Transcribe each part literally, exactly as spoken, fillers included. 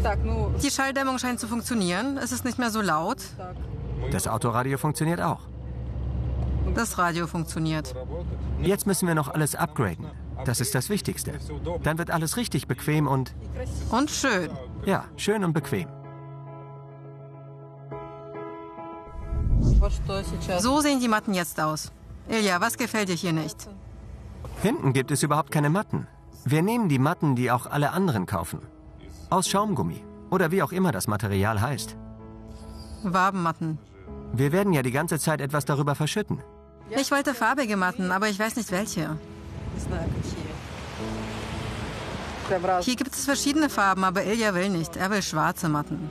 Die Schalldämmung scheint zu funktionieren. Es ist nicht mehr so laut. Das Autoradio funktioniert auch. Das Radio funktioniert. Jetzt müssen wir noch alles upgraden. Das ist das Wichtigste. Dann wird alles richtig bequem und... Und schön. Ja, schön und bequem. So sehen die Matten jetzt aus. Ilja, was gefällt dir hier nicht? Hinten gibt es überhaupt keine Matten. Wir nehmen die Matten, die auch alle anderen kaufen. Aus Schaumgummi. Oder wie auch immer das Material heißt. Wabenmatten. Wir werden ja die ganze Zeit etwas darüber verschütten. Ich wollte farbige Matten, aber ich weiß nicht welche. Hier gibt es verschiedene Farben, aber Ilja will nicht. Er will schwarze Matten.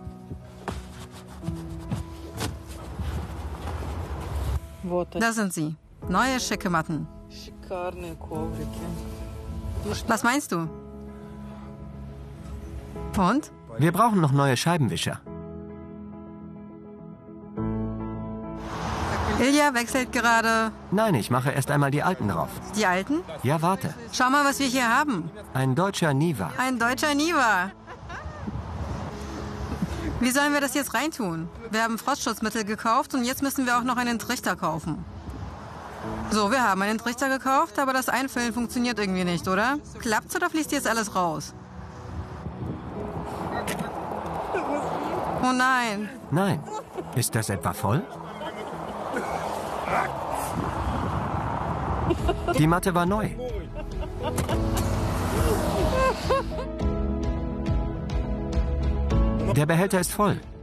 Da sind sie. Neue, schicke Matten. Was meinst du? Und? Wir brauchen noch neue Scheibenwischer. Ilja wechselt gerade... Nein, ich mache erst einmal die alten drauf. Die alten? Ja, warte. Schau mal, was wir hier haben. Ein deutscher Niva. Ein deutscher Niva. Wie sollen wir das jetzt reintun? Wir haben Frostschutzmittel gekauft und jetzt müssen wir auch noch einen Trichter kaufen. So, wir haben einen Trichter gekauft, aber das Einfüllen funktioniert irgendwie nicht, oder? Klappt's oder fließt jetzt alles raus? Oh nein. Nein. Ist das etwa voll? Die Matte war neu. Der Behälter ist voll.